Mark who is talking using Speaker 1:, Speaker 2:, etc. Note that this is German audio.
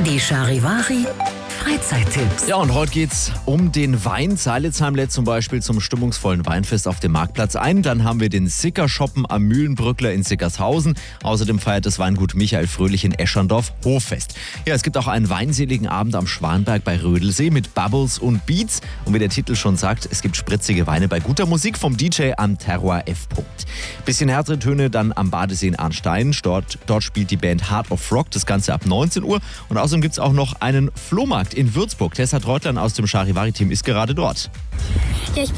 Speaker 1: Die Charivari Freizeittipps.
Speaker 2: Ja, und heute geht's um den Wein. Seilitzheim lädt zum Beispiel zum stimmungsvollen Weinfest auf dem Marktplatz ein. Dann haben wir den Sicker-Shoppen am Mühlenbrückler in Sickershausen. Außerdem feiert das Weingut Michael Fröhlich in Escherndorf Hoffest. Ja, es gibt auch einen weinseligen Abend am Schwanberg bei Rödelsee mit Bubbles und Beats. Und wie der Titel schon sagt, es gibt spritzige Weine bei guter Musik vom DJ am Terroir F. Bisschen härtere Töne dann am Badesee in Arnstein. Dort spielt die Band Heart of Rock, das Ganze ab 19 Uhr. Und außerdem gibt es auch noch einen Flohmarkt in Würzburg. Tessa Treutlein aus dem Charivari-Team ist gerade dort.
Speaker 3: Ja,